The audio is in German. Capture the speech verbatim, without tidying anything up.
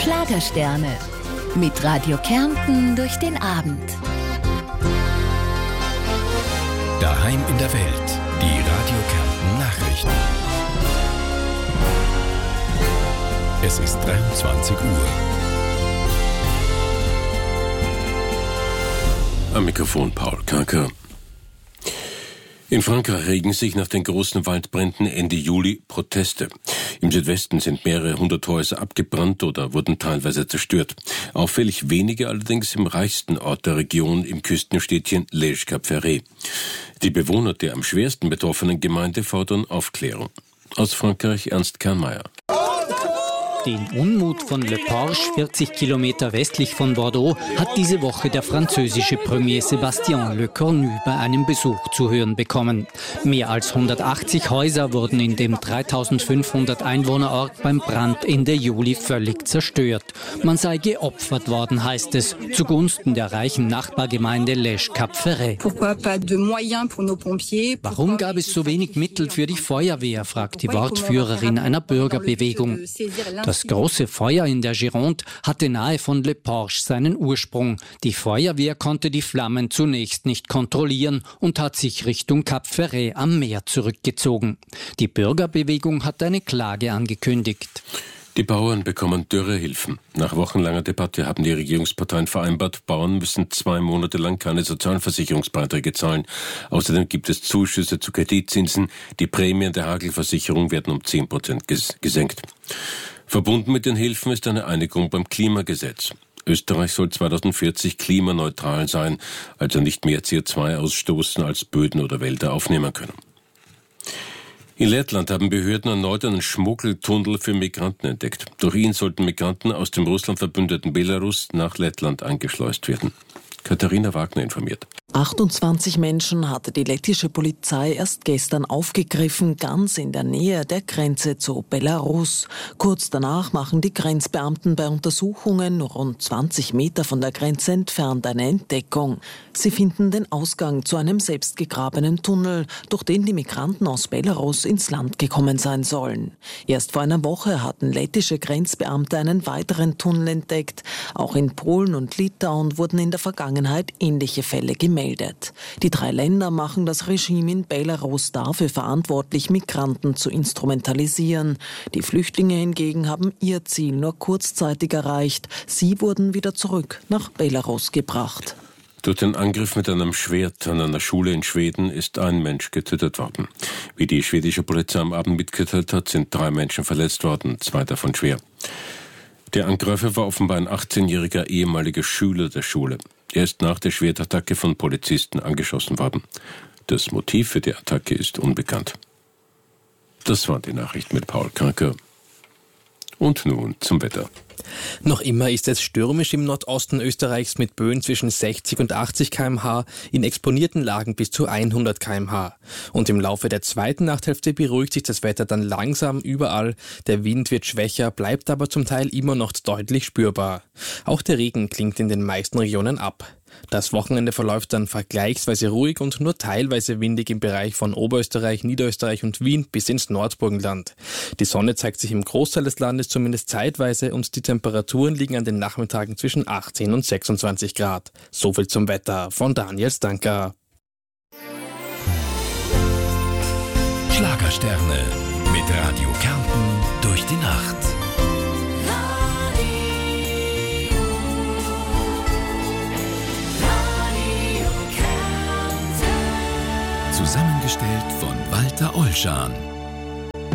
Schlagersterne. Mit Radio Kärnten durch den Abend. Daheim in der Welt. Die Radio Kärnten Nachrichten. Es ist dreiundzwanzig Uhr. Am Mikrofon Paul Kanker. In Frankreich regen sich nach den großen Waldbränden Ende Juli Proteste. Im Südwesten sind mehrere hundert Häuser abgebrannt oder wurden teilweise zerstört. Auffällig wenige allerdings im reichsten Ort der Region, im Küstenstädtchen Lège-Cap-Ferret. Die Bewohner der am schwersten betroffenen Gemeinde fordern Aufklärung. Aus Frankreich Ernst Kernmeier. Den Unmut von Le Porche, vierzig Kilometer westlich von Bordeaux, hat diese Woche der französische Premier Sébastien Lecornu bei einem Besuch zu hören bekommen. Mehr als hundertachtzig Häuser wurden in dem dreitausendfünfhundert Einwohnerort beim Brand Ende Juli völlig zerstört. Man sei geopfert worden, heißt es, zugunsten der reichen Nachbargemeinde Lège-Cap-Ferret. Warum gab es so wenig Mittel für die Feuerwehr, fragt die Wortführerin einer Bürgerbewegung. Das große Feuer in der Gironde hatte nahe von Le Porche seinen Ursprung. Die Feuerwehr konnte die Flammen zunächst nicht kontrollieren und hat sich Richtung Cap-Ferret am Meer zurückgezogen. Die Bürgerbewegung hat eine Klage angekündigt. Die Bauern bekommen Dürrehilfen. Nach wochenlanger Debatte haben die Regierungsparteien vereinbart, Bauern müssen zwei Monate lang keine Sozialversicherungsbeiträge zahlen. Außerdem gibt es Zuschüsse zu Kreditzinsen. Die Prämien der Hagelversicherung werden um zehn Prozent ges- gesenkt. Verbunden mit den Hilfen ist eine Einigung beim Klimagesetz. Österreich soll zweitausendvierzig klimaneutral sein, also nicht mehr C O zwei ausstoßen, als Böden oder Wälder aufnehmen können. In Lettland haben Behörden erneut einen Schmuggeltunnel für Migranten entdeckt. Durch ihn sollten Migranten aus dem Russland verbündeten Belarus nach Lettland eingeschleust werden. Katharina Wagner informiert. achtundzwanzig Menschen hatte die lettische Polizei erst gestern aufgegriffen, ganz in der Nähe der Grenze zu Belarus. Kurz danach machen die Grenzbeamten bei Untersuchungen rund zwanzig Meter von der Grenze entfernt eine Entdeckung. Sie finden den Ausgang zu einem selbstgegrabenen Tunnel, durch den die Migranten aus Belarus ins Land gekommen sein sollen. Erst vor einer Woche hatten lettische Grenzbeamte einen weiteren Tunnel entdeckt. Auch in Polen und Litauen wurden in der Vergangenheit ähnliche Fälle gemeldet. Die drei Länder machen das Regime in Belarus dafür verantwortlich, Migranten zu instrumentalisieren. Die Flüchtlinge hingegen haben ihr Ziel nur kurzzeitig erreicht. Sie wurden wieder zurück nach Belarus gebracht. Durch den Angriff mit einem Schwert an einer Schule in Schweden ist ein Mensch getötet worden. Wie die schwedische Polizei am Abend mitgeteilt hat, sind drei Menschen verletzt worden, zwei davon schwer. Der Angreifer war offenbar ein achtzehnjähriger ehemaliger Schüler der Schule. Er ist nach der Schwertattacke von Polizisten angeschossen worden. Das Motiv für die Attacke ist unbekannt. Das waren die Nachrichten mit Paul Kanker. Und nun zum Wetter. Noch immer ist es stürmisch im Nordosten Österreichs mit Böen zwischen sechzig und achtzig Kilometer pro Stunde, in exponierten Lagen bis zu hundert Kilometer pro Stunde. Und im Laufe der zweiten Nachthälfte beruhigt sich das Wetter dann langsam überall. Der Wind wird schwächer, bleibt aber zum Teil immer noch deutlich spürbar. Auch der Regen klingt in den meisten Regionen ab. Das Wochenende verläuft dann vergleichsweise ruhig und nur teilweise windig im Bereich von Oberösterreich, Niederösterreich und Wien bis ins Nordburgenland. Die Sonne zeigt sich im Großteil des Landes zumindest zeitweise und die Temperaturen liegen an den Nachmittagen zwischen achtzehn und sechsundzwanzig Grad. Soviel zum Wetter von Daniel Stanker. Schlagersterne mit Radio Kärnten durch die Nacht. Zusammengestellt von Walter Olschan.